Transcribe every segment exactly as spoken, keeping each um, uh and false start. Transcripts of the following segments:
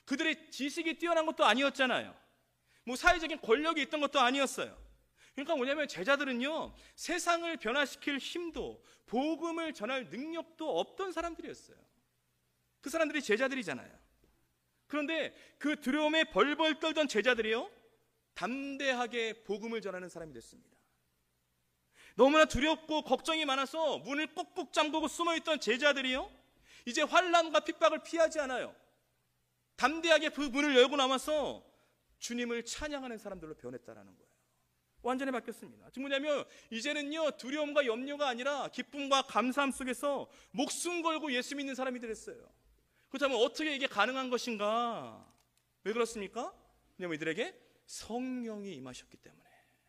그들의 지식이 뛰어난 것도 아니었잖아요. 뭐 사회적인 권력이 있던 것도 아니었어요. 그러니까 뭐냐면 제자들은요, 세상을 변화시킬 힘도 복음을 전할 능력도 없던 사람들이었어요. 그 사람들이 제자들이잖아요. 그런데 그 두려움에 벌벌 떨던 제자들이요, 담대하게 복음을 전하는 사람이 됐습니다. 너무나 두렵고 걱정이 많아서 문을 꾹꾹 잠그고 숨어있던 제자들이요, 이제 환난과 핍박을 피하지 않아요. 담대하게 그 문을 열고 나와서 주님을 찬양하는 사람들로 변했다라는 거예요. 완전히 바뀌었습니다. 즉 뭐냐면 이제는요, 두려움과 염려가 아니라 기쁨과 감사함 속에서 목숨 걸고 예수 믿는 사람이 됐어요. 그렇다면 어떻게 이게 가능한 것인가? 왜 그렇습니까? 왜냐면 이들에게 성령이 임하셨기 때문에.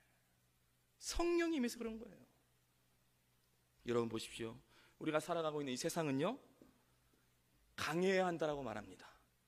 성령이 임해서 그런 거예요. 여러분 보십시오. 우리가 살아가고 있는 이 세상은요, 강해야 한다라고 말합니다.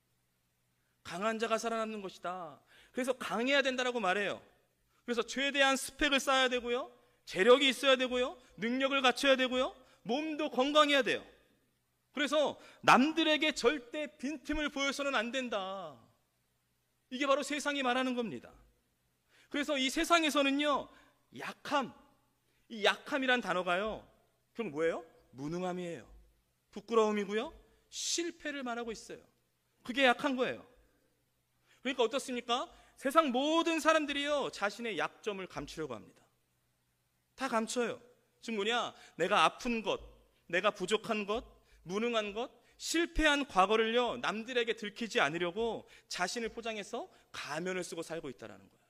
강한 자가 살아남는 것이다. 그래서 강해야 된다라고 말해요. 그래서 최대한 스펙을 쌓아야 되고요, 재력이 있어야 되고요, 능력을 갖춰야 되고요, 몸도 건강해야 돼요. 그래서 남들에게 절대 빈틈을 보여서는 안 된다. 이게 바로 세상이 말하는 겁니다. 그래서 이 세상에서는요, 약함, 이 약함이란 단어가요, 그럼 뭐예요? 무능함이에요. 부끄러움이고요, 실패를 말하고 있어요. 그게 약한 거예요. 그러니까 어떻습니까? 세상 모든 사람들이요, 자신의 약점을 감추려고 합니다. 다 감춰요. 즉 뭐냐, 내가 아픈 것, 내가 부족한 것, 무능한 것, 실패한 과거를요, 남들에게 들키지 않으려고 자신을 포장해서 가면을 쓰고 살고 있다는 거예요.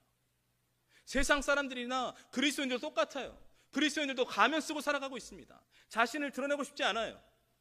세상 사람들이나 그리스도인들도 똑같아요. 그리스도인들도 가면 쓰고 살아가고 있습니다. 자신을 드러내고 싶지 않아요.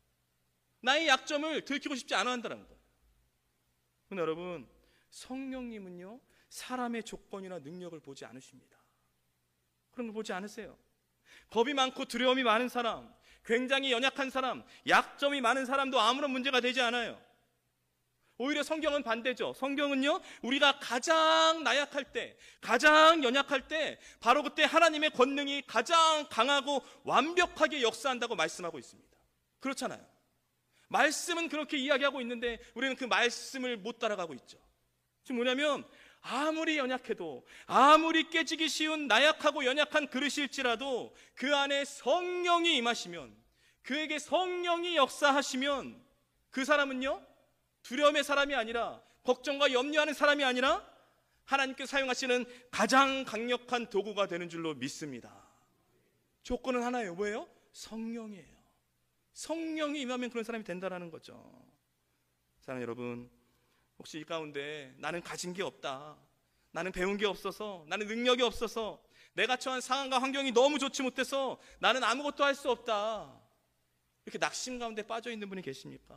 나의 약점을 들키고 싶지 않아 한다는 거예요. 근데 여러분, 성령님은요, 사람의 조건이나 능력을 보지 않으십니다. 그런 걸 보지 않으세요. 겁이 많고 두려움이 많은 사람, 굉장히 연약한 사람, 약점이 많은 사람도 아무런 문제가 되지 않아요. 오히려 성경은 반대죠. 성경은요, 우리가 가장 나약할 때, 가장 연약할 때, 바로 그때 하나님의 권능이 가장 강하고 완벽하게 역사한다고 말씀하고 있습니다. 그렇잖아요. 말씀은 그렇게 이야기하고 있는데 우리는 그 말씀을 못 따라가고 있죠. 지금 뭐냐면 아무리 연약해도, 아무리 깨지기 쉬운 나약하고 연약한 그릇일지라도 그 안에 성령이 임하시면, 그에게 성령이 역사하시면 그 사람은요, 두려움의 사람이 아니라, 걱정과 염려하는 사람이 아니라 하나님께서 사용하시는 가장 강력한 도구가 되는 줄로 믿습니다. 조건은 하나예요. 뭐예요? 성령이에요. 성령이 임하면 그런 사람이 된다는 거죠. 사랑하는 여러분, 혹시 이 가운데 나는 가진 게 없다, 나는 배운 게 없어서, 나는 능력이 없어서, 내가 처한 상황과 환경이 너무 좋지 못해서 나는 아무것도 할 수 없다, 이렇게 낙심 가운데 빠져 있는 분이 계십니까?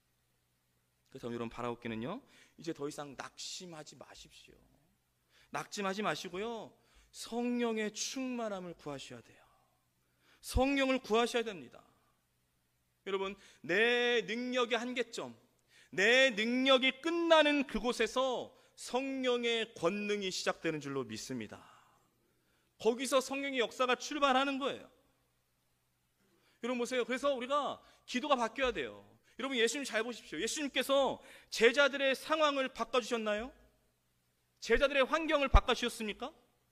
그래서 여러분, 바라옵기는요, 이제 더 이상 낙심하지 마십시오. 낙심하지 마시고요, 성령의 충만함을 구하셔야 돼요. 성령을 구하셔야 됩니다. 여러분, 내 능력의 한계점, 내 능력이 끝나는 그곳에서 성령의 권능이 시작되는 줄로 믿습니다. 거기서 성령의 역사가 출발하는 거예요. 여러분 보세요. 그래서 우리가 기도가 바뀌어야 돼요. 여러분, 예수님 잘 보십시오. 예수님께서 제자들의 상황을 바꿔주셨나요? 제자들의 환경을 바꿔주셨습니까?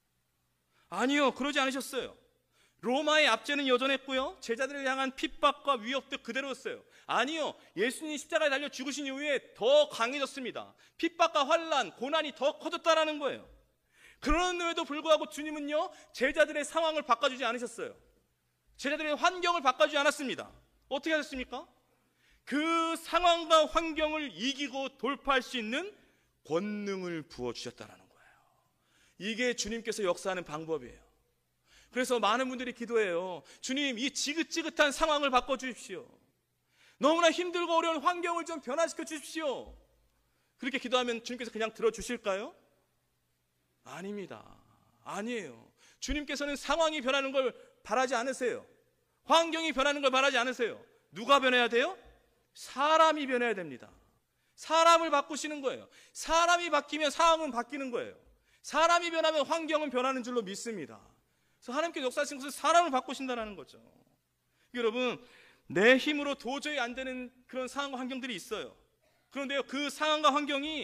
아니요, 그러지 않으셨어요. 로마의 압제는 여전했고요, 제자들을 향한 핍박과 위협도 그대로였어요. 아니요, 예수님이 십자가에 달려 죽으신 이후에 더 강해졌습니다. 핍박과 환난, 고난이 더 커졌다라는 거예요. 그런데도 불구하고 주님은요, 제자들의 상황을 바꿔주지 않으셨어요. 제자들의 환경을 바꿔주지 않았습니다. 어떻게 하셨습니까? 그 상황과 환경을 이기고 돌파할 수 있는 권능을 부어주셨다는 거예요. 이게 주님께서 역사하는 방법이에요. 그래서 많은 분들이 기도해요. 주님, 이 지긋지긋한 상황을 바꿔주십시오. 너무나 힘들고 어려운 환경을 좀 변화시켜 주십시오. 그렇게 기도하면 주님께서 그냥 들어주실까요? 아닙니다. 아니에요. 주님께서는 상황이 변하는 걸 바라지 않으세요. 환경이 변하는 걸 바라지 않으세요. 누가 변해야 돼요? 사람이 변해야 됩니다. 사람을 바꾸시는 거예요. 사람이 바뀌면 상황은 바뀌는 거예요. 사람이 변하면 환경은 변하는 줄로 믿습니다. 그래서 하나님께서 역사하신 것은 사람을 바꾸신다는 거죠. 여러분, 내 힘으로 도저히 안 되는 그런 상황과 환경들이 있어요. 그런데요, 그 상황과 환경이